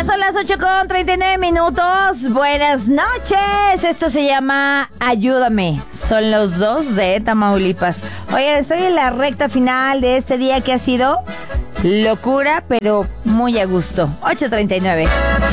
Ya son las 8:39. Buenas noches. Esto se llama Ayúdame. Son los dos de Tamaulipas. Oye, estoy en la recta final de este día que ha sido locura, pero muy a gusto. 8:39.